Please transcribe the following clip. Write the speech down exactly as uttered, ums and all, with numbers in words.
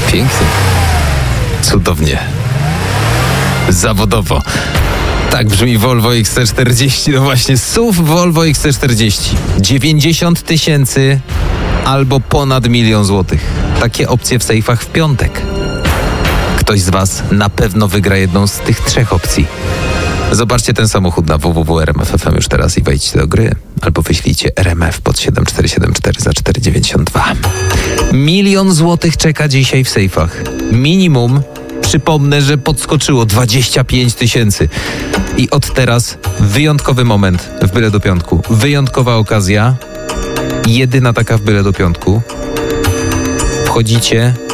Pięknie. Cudownie. Zawodowo. Tak brzmi Volvo X C czterdzieści. No właśnie, S U V Volvo X C czterdzieści. dziewięćdziesiąt tysięcy albo ponad milion złotych. Takie opcje w sejfach w piątek. Ktoś z was na pewno wygra jedną z tych trzech opcji. Zobaczcie ten samochód na w w w kropka r m f kropka f m już teraz i wejdźcie do gry. Albo wyślijcie R M F pod siedem cztery siedem cztery za cztery dziewięćdziesiąt dwa. Milion złotych czeka dzisiaj w sejfach. Minimum, przypomnę, że podskoczyło dwadzieścia pięć tysięcy. I od teraz wyjątkowy moment w Byle do Piątku. Wyjątkowa okazja. Jedyna taka w Byle do Piątku. Wchodzicie